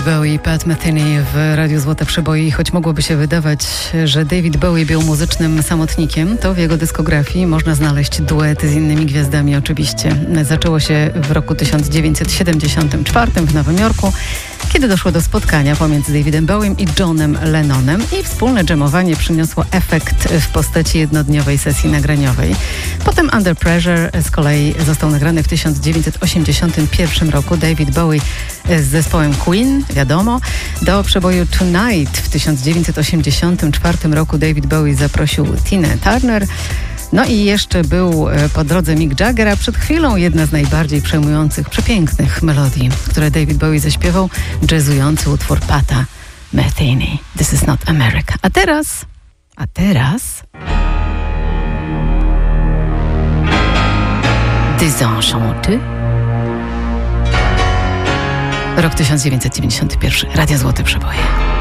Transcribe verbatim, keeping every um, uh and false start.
Bowie i Pat Metheny w Radiu Złote Przeboje. I choć mogłoby się wydawać, że David Bowie był muzycznym samotnikiem, to w jego dyskografii można znaleźć duety z innymi gwiazdami oczywiście. Zaczęło się w roku tysiąc dziewięćset siedemdziesiątym czwartym w Nowym Jorku, kiedy doszło do spotkania pomiędzy Davidem Bowiem i Johnem Lennonem i wspólne dżemowanie przyniosło efekt w postaci jednodniowej sesji nagraniowej. Potem Under Pressure z kolei został nagrany w tysiąc dziewięćset osiemdziesiątym pierwszym roku. David Bowie z zespołem Queen, wiadomo. Do przeboju Tonight w tysiąc dziewięćset osiemdziesiątym czwartym roku David Bowie zaprosił Tinę Turner. No i jeszcze był po drodze Mick Jagger, a przed chwilą jedna z najbardziej przejmujących, przepięknych melodii, które David Bowie zaśpiewał, jazzujący utwór Pata Metheny. This is not America. A teraz, a teraz... Désenchanté. Rok tysiąc dziewięćset dziewięćdziesiąty pierwszy. Radio Złote Przeboje.